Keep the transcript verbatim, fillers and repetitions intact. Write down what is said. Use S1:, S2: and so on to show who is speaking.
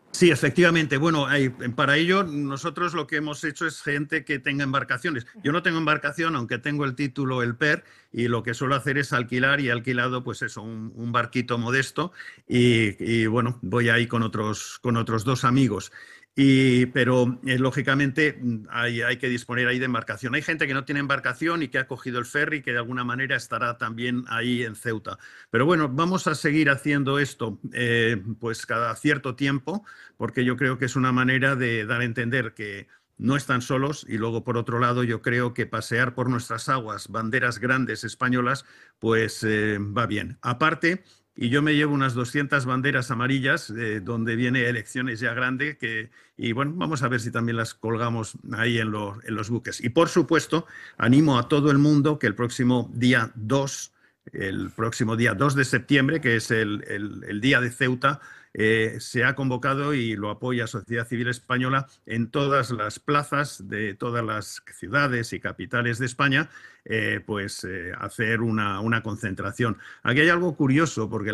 S1: Sí, efectivamente. Bueno, hay- para ello nosotros lo que hemos hecho es gente que tenga embarcaciones. Yo no tengo embarcación, aunque tengo el título, el P E R, y lo que suelo hacer es alquilar y he alquilado, pues eso, un, un barquito modesto y, y, bueno, voy ahí con otros, con otros dos amigos. Y, pero eh, lógicamente mm, hay, hay que disponer ahí de embarcación. Hay gente que no tiene embarcación y que ha cogido el ferry, que de alguna manera estará también ahí en Ceuta. Pero bueno, vamos a seguir haciendo esto eh, pues cada cierto tiempo porque yo creo que es una manera de dar a entender que no están solos y luego, por otro lado, yo creo que pasear por nuestras aguas banderas grandes españolas, pues eh, va bien. Aparte, y yo me llevo unas doscientas banderas amarillas, eh, donde viene elecciones ya grande, que, y bueno, vamos a ver si también las colgamos ahí en, lo, en los buques. Y por supuesto, animo a todo el mundo que el próximo día dos, el próximo día dos de septiembre, que es el, el, el día de Ceuta, eh, se ha convocado y lo apoya Sociedad Civil Española en todas las plazas de todas las ciudades y capitales de España, eh, pues eh, hacer una, una concentración. Aquí hay algo curioso, porque